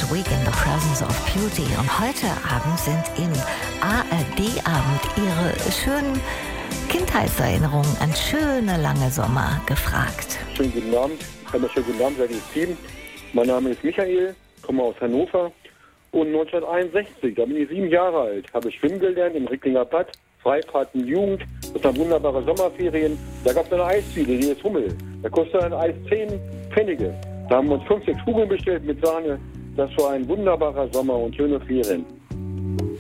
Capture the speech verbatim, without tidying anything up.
Night Week in the Presence of Beauty. Und heute Abend sind im A R D-Abend Ihre schönen Kindheitserinnerungen an schöne lange Sommer gefragt. Schönen guten Abend, einen schönen guten Abend, seid ihr Team. Mein Name ist Michael, komme aus Hannover und neunzehnhunderteinundsechzig, da bin ich sieben Jahre alt, habe ich schwimmen gelernt im Ricklinger Bad, Freifahrten Jugend, das waren wunderbare Sommerferien, da gab es eine Eisdiele, die ist Hummel, da kostete ein Eis zehn Pfennige. Da haben wir uns fünf, sechs Kugeln bestellt mit Sahne, das war ein wunderbarer Sommer und schöne Ferien.